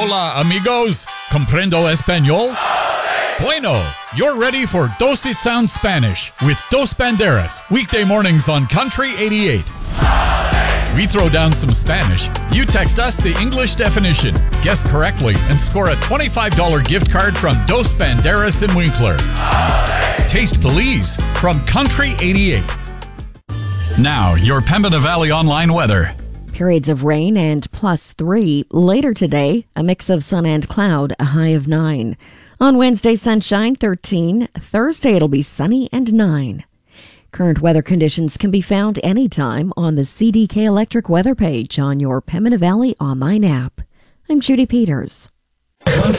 Hola, amigos. Comprendo español? Bueno, you're ready for Dos It Sounds Spanish with Dos Banderas, weekday mornings on Country 88. We throw down some Spanish. You text us the English definition, guess correctly, and score a $25 gift card from Dos Banderas in Winkler. Taste Belize from Country 88. Now, your Pembina Valley online weather. Periods of rain and +3. Later today, a mix of sun and cloud, a high of 9. On Wednesday, sunshine, 13. Thursday, it'll be sunny and 9. Current weather conditions can be found anytime on the CDK Electric weather page on your Pembina Valley online app. I'm Judy Peters.